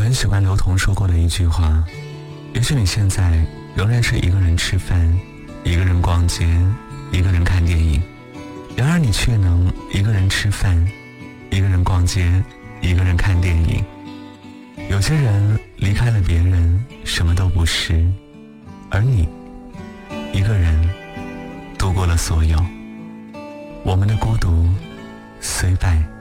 很喜欢刘同说过的一句话，也许你现在仍然是一个人吃饭，一个人逛街，一个人看电影，然而你却能一个人吃饭，一个人逛街，一个人看电影。有些人离开了别人，什么都不是，而你一个人度过了所有。我们的孤独虽败